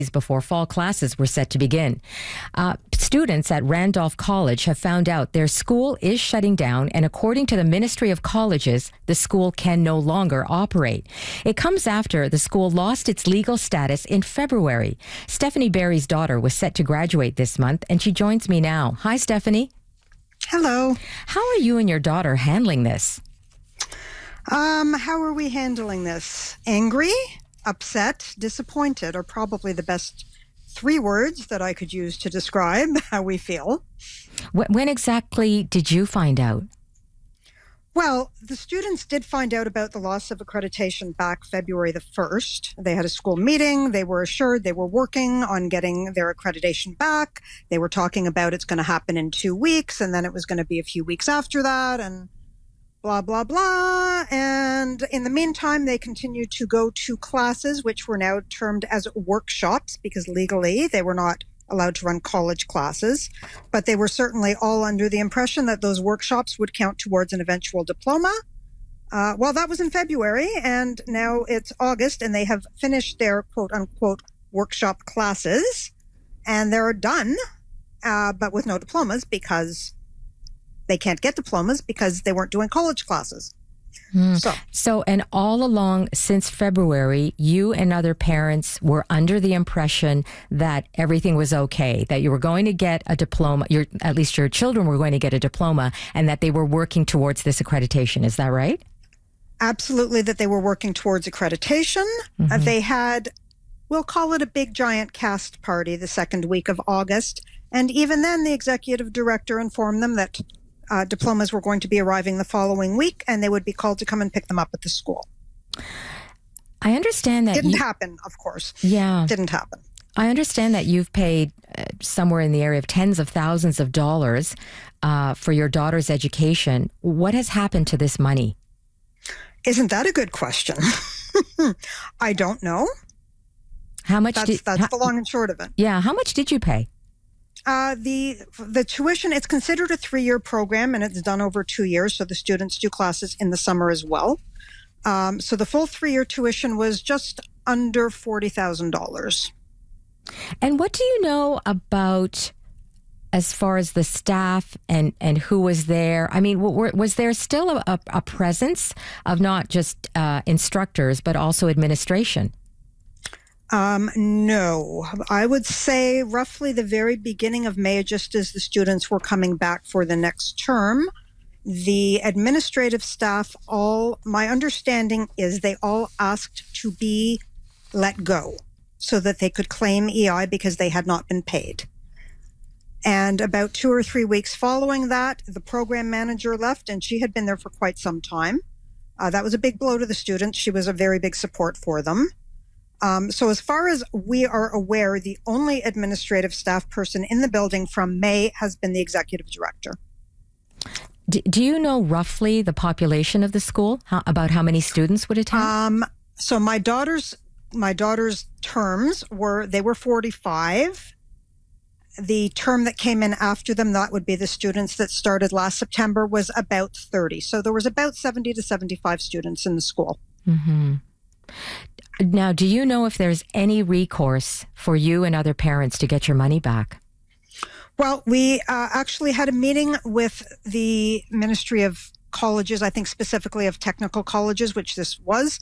before fall classes were set to begin. Students at Randolph College have found out their school is shutting down, and according to the Ministry of Colleges, the school can no longer operate. It comes after the school lost its legal status in February. Stephanie Barry's daughter was set to graduate this month, and she joins me now. Hi, Stephanie. Hello. How are you and your daughter handling this? How are we handling this? Angry, upset, disappointed are probably the best three words that I could use to describe how we feel. When exactly did you find out? Well, the students did find out about the loss of accreditation back February the 1st. They had a school meeting. They were assured they were working on getting their accreditation back. They were talking about it's going to happen in 2 weeks, and then it was going to be a few weeks after that, and blah, blah, blah. And in the meantime, they continued to go to classes, which were now termed as workshops, because legally they were not allowed to run college classes. But they were certainly all under the impression that those workshops would count towards an eventual diploma. Well, that was in February, and now it's August, and they have finished their quote-unquote workshop classes, and they're done, but with no diplomas, because they can't get diplomas because they weren't doing college classes. So, and all along since February, you and other parents were under the impression that everything was okay, that you were going to get a diploma, at least your children were going to get a diploma, and that they were working towards this accreditation. Is that right? Absolutely, that they were working towards accreditation. Mm-hmm. They had, we'll call it a big giant cast party the second week of August. And even then, the executive director informed them that diplomas were going to be arriving the following week, and they would be called to come and pick them up at the school. I understand that didn't happen, of course. Yeah, didn't happen. I understand that you've paid somewhere in the area of tens of thousands of dollars for your daughter's education. What has happened to this money? Isn't that a good question? I don't know. How much? That's the long and short of it. Yeah, how much did you pay? The tuition, it's considered a 3-year program, and it's done over 2 years. So the students do classes in the summer as well. So the full 3-year tuition was just under $40,000. And what do you know about as far as the staff and who was there? I mean, was there still a presence of not just instructors, but also administration? No, I would say roughly the very beginning of May, just as the students were coming back for the next term, the administrative staff my understanding is they all asked to be let go so that they could claim EI because they had not been paid. And about 2 or 3 weeks following that, the program manager left, and she had been there for quite some time. That was a big blow to the students. She was a very big support for them. So as far as we are aware, the only administrative staff person in the building from May has been the executive director. Do you know roughly the population of the school? About how many students would attend? So my daughter's terms were 45. The term that came in after them, that would be the students that started last September, was about 30. So there was about 70 to 75 students in the school. Mm-hmm. Now, do you know if there's any recourse for you and other parents to get your money back? Well, we actually had a meeting with the Ministry of Colleges, I think specifically of technical colleges, which this was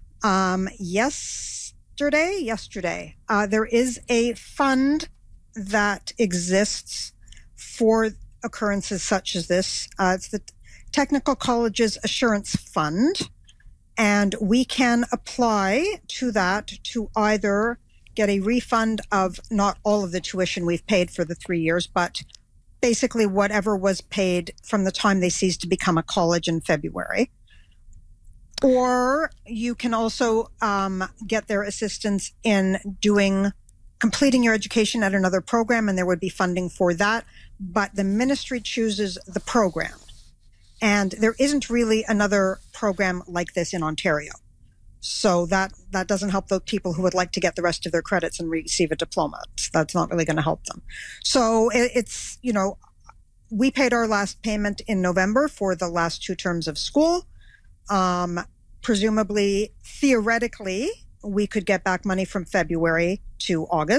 yesterday. There is a fund that exists for occurrences such as this. It's the Technical Colleges Assurance Fund. And we can apply to that to either get a refund of not all of the tuition we've paid for the 3 years, but basically whatever was paid from the time they ceased to become a college in February. Or you can also get their assistance in completing your education at another program, and there would be funding for that. But the ministry chooses the program. And there isn't really another program like this in Ontario. So that doesn't help those people who would like to get the rest of their credits and receive a diploma. That's not really going to help them. So it's, we paid our last payment in November for the last 2 terms of school. Presumably, theoretically, we could get back money from February to August.